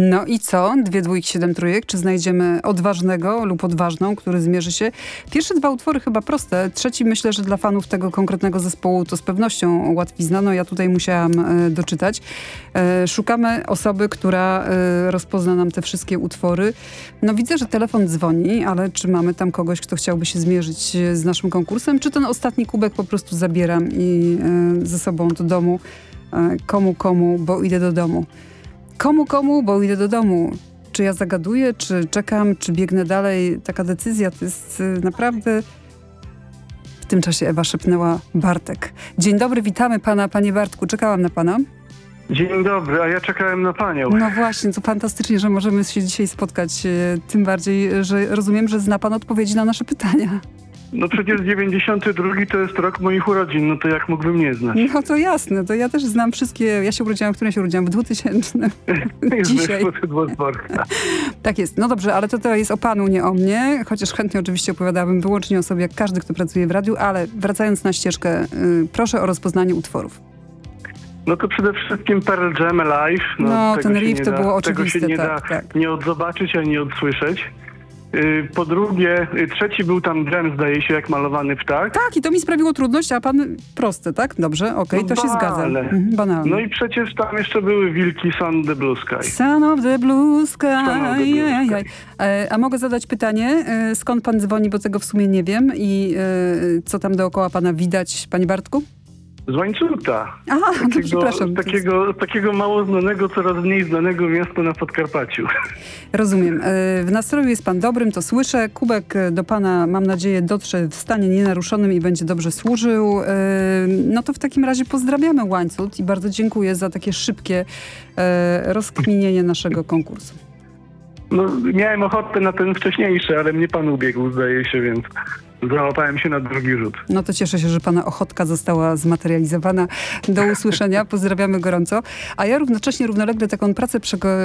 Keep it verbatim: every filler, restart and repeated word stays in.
No i co? Dwie dwójki, siedem trójek. Czy znajdziemy odważnego lub odważną, który zmierzy się? Pierwsze dwa utwory chyba proste. Trzeci myślę, że dla fanów tego konkretnego zespołu to z pewnością łatwizna. No ja tutaj musiałam e, doczytać. E, szukamy osoby, która e, rozpozna nam te wszystkie utwory. No widzę, że telefon dzwoni, ale czy mamy tam kogoś, kto chciałby się zmierzyć z naszym konkursem? Czy ten ostatni kubek po prostu zabieram i e, ze sobą do domu? E, komu, komu, bo idę do domu. Komu, komu, bo idę do domu. Czy ja zagaduję, czy czekam, czy biegnę dalej? Taka decyzja to jest y, naprawdę... W tym czasie Ewa szepnęła Bartek. Dzień dobry, witamy pana, panie Bartku. Czekałam na pana. Dzień dobry, a ja czekałem na panią. No właśnie, to fantastycznie, że możemy się dzisiaj spotkać. y, Tym bardziej, że rozumiem, że zna pan odpowiedzi na nasze pytania. No przecież dziewięćdziesiąty drugi to jest rok moich urodzin, no to jak mógłbym nie znać? No to jasne, to ja też znam wszystkie... Ja się urodziłam, w którym się urodziłam? W dwutysięcznym. Dzisiaj. Tak jest. No dobrze, ale to teraz jest o panu, nie o mnie, chociaż chętnie oczywiście opowiadałabym wyłącznie o sobie, jak każdy, kto pracuje w radiu, ale wracając na ścieżkę, y, proszę o rozpoznanie utworów. No to przede wszystkim Pearl Jam Alive. No, No, tego ten się riff nie to da- było oczywiste, Tego się nie tak, da tak. nie odzobaczyć, ani odsłyszeć. Y, Po drugie, y, trzeci był tam Dżem, zdaje się, jak malowany ptak. Tak, i to mi sprawiło trudność, a pan proste, tak? Dobrze, okej, No to się zgadza. banalne. Mhm, banalne. No i przecież tam jeszcze były Wilki, Sun the Blue Sky. Son of the Blue Sky. Son of the Blue Aj, Sky. aj. E, A mogę zadać pytanie, e, skąd pan dzwoni, bo tego w sumie nie wiem i e, co tam dookoła pana widać, panie Bartku? Z Łańcuta. Aha, no przepraszam. Takiego, takiego mało znanego, coraz mniej znanego miasta na Podkarpaciu. Rozumiem. E, W nastroju jest pan dobrym, to słyszę. Kubek e, do pana, mam nadzieję, dotrze w stanie nienaruszonym i będzie dobrze służył. E, No to w takim razie pozdrawiamy Łańcut i bardzo dziękuję za takie szybkie e, rozkminienie naszego konkursu. No, miałem ochotę na ten wcześniejszy, ale mnie pan ubiegł, zdaje się, więc załapałem się na drugi rzut. No to cieszę się, że pana ochotka została zmaterializowana. Do usłyszenia. Pozdrawiamy gorąco. A ja równocześnie, równolegle taką pracę przego-